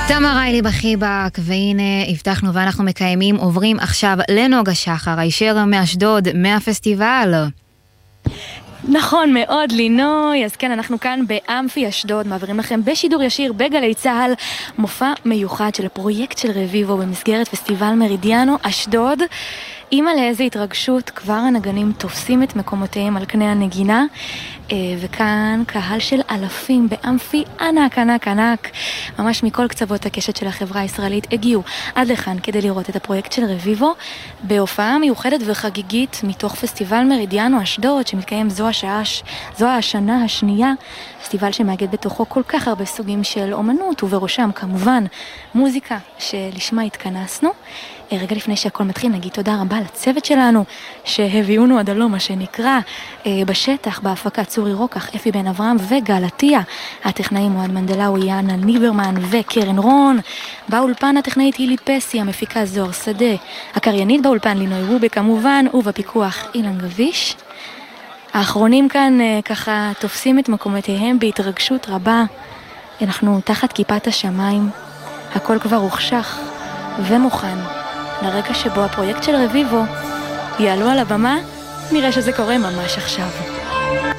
תמר ריילי בחיבק, והנה הבטחנו ואנחנו מקיימים, עוברים עכשיו לנוגה שחר, הישר מאשדוד, מהפסטיבל. נכון מאוד לינוי, אז כן, אנחנו כאן באמפי אשדוד, מעבירים לכם בשידור ישיר בגלי צהל מופע מיוחד של הפרויקט של רביבו במסגרת פסטיבל מרידיאנו אשדוד. אימא לאיזה התרגשות, כבר הנגנים תופסים את מקומותיהם על קנה הנגינה, וכאן קהל של אלפים באמפי ענק ענק ענק, ממש מכל קצוות הקשת של החברה הישראלית הגיעו עד לכאן כדי לראות את הפרויקט של רביבו בהופעה מיוחדת וחגיגית מתוך פסטיבל מרידיאנו אשדוד שמתקיים זו השנה השנייה, פסטיבל שמאגד בתוכו כל כך הרבה סוגים של אומנות, ובראשם כמובן מוזיקה שלשמה התכנסנו. רגע לפני שהכל מתחיל נגיד תודה רבה לצוות שלנו שהביאונו עד הלום, מה שנקרא בשטח, בהפקת צורי רוקח, אפי בן אברהם וגל עטיה, הטכנאים מועד מנדלאו, יאנה ניברמן וקרן רון, באולפן הטכנאית הילי פסי, המפיקה זוהר שדה, הקריינית באולפן לינוי רובי כמובן, ובפיקוח אילן גביש. האחרונים כאן ככה תופסים את מקומותיהם בהתרגשות רבה. אנחנו תחת כיפת השמיים, הכל כבר הוחשך ומוכן לרגע שבו הפרויקט של רביבו יעלו על הבמה. נראה שזה קורה ממש עכשיו.